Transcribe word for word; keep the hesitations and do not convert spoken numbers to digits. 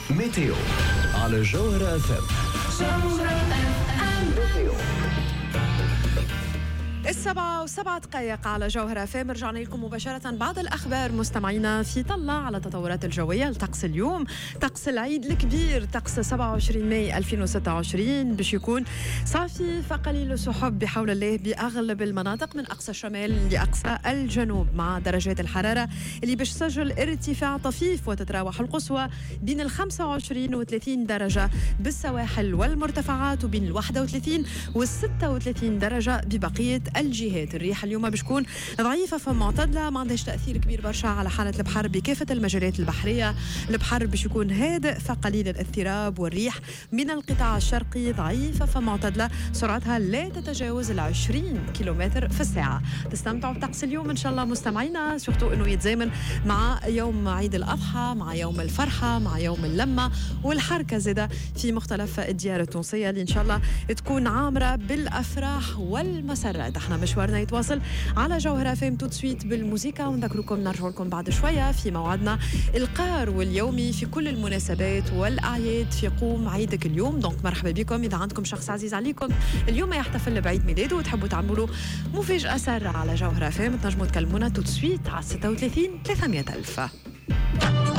ميتيو على جوهرة اف ام. السبعة وسبعة دقائق على جوهرة فام. رجعنا لكم مباشرة بعد الأخبار مستمعينا في طلة على التطورات الجوية لطقس اليوم. طقس العيد الكبير طقس سبعة وعشرين ماي ألفين وستة وعشرين باش يكون صافي فقليل السحب بحول الله بأغلب المناطق من أقصى الشمال لأقصى الجنوب، مع درجات الحرارة اللي باش تسجل ارتفاع طفيف وتتراوح القصوى بين ال خمسة وعشرين و ثلاثين درجة بالسواحل والمرتفعات، وبين ال واحد وثلاثين و ستة وثلاثين درجة ببقية الجهات. الريح اليوم بتكون ضعيفة فمعتدلة، ما عندهاش تأثير كبير برشا على حالة البحر بكافة المجالات البحرية. البحر باش يكون هادئ فقليل الاضطراب، والريح من القطاع الشرقي ضعيفة فمعتدلة سرعتها لا تتجاوز العشرين كيلومتر في الساعة. تستمتعوا بطقس اليوم إن شاء الله مستمعينا، سورتو إنه يتزامن مع يوم عيد الأضحى، مع يوم الفرحة، مع يوم اللمة والحركة زادة في مختلف الديار التونسية اللي إن شاء الله تكون عامرة بالأفراح والمسرات. احنا مشوارنا يتواصل على جوهرة فيم تو سويت بالموسيقى، ونذكركم نرجع لكم بعد شوية في موعدنا القار واليومي في كل المناسبات والأعياد في قوم عيدك اليوم. دونك مرحبا بكم. إذا عندكم شخص عزيز عليكم اليوم يحتفل بعيد ميلاده وتحبوا تعملوا مفاجأة سارة على جوهرة فيم، تنجموا تكلمونا تو سويت على ستة وثلاثين ثلاثمية ألف.